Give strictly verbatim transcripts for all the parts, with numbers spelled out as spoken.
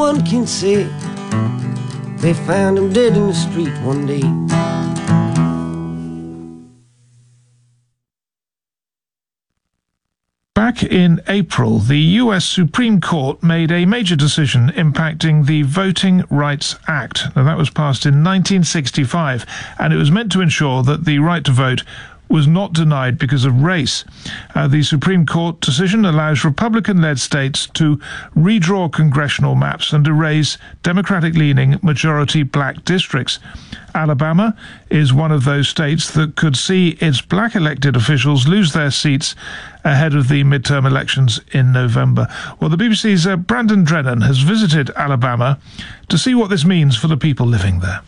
one can say they found him dead in the street one day. Back in April, the U S Supreme Court made a major decision impacting the Voting Rights Act. Now, that was passed in nineteen sixty-five, and it was meant to ensure that the right to vote was not denied because of race. Uh, the Supreme Court decision allows Republican-led states to redraw congressional maps and erase Democratic-leaning majority black districts. Alabama is one of those states that could see its black elected officials lose their seats ahead of the midterm elections in November. Well, the B B C's uh, Brandon Drennan has visited Alabama to see what this means for the people living there.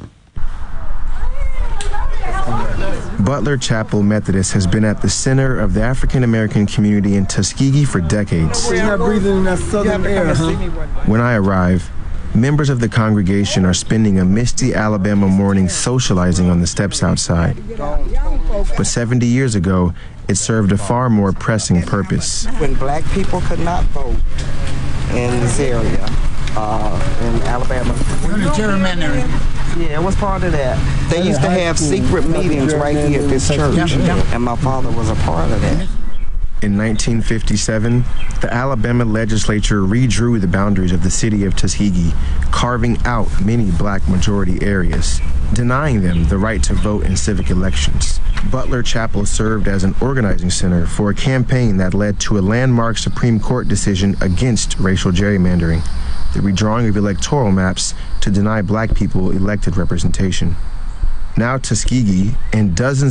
Butler Chapel Methodist has been at the center of the African-American community in Tuskegee for decades. You're not breathing in that southern air, huh? When I arrive, members of the congregation are spending a misty Alabama morning socializing on the steps outside. But seventy years ago, it served a far more pressing purpose. When black people could not vote in this area, uh, in Alabama. Gerrymandering. Yeah, it was part of that. They used to have secret meetings right here at this church, and my father was a part of that. In nineteen fifty-seven, the Alabama legislature redrew the boundaries of the city of Tuskegee, carving out many black majority areas, denying them the right to vote in civic elections. Butler Chapel served as an organizing center for a campaign that led to a landmark Supreme Court decision against racial gerrymandering, the redrawing of electoral maps to deny black people elected representation. Now Tuskegee and dozens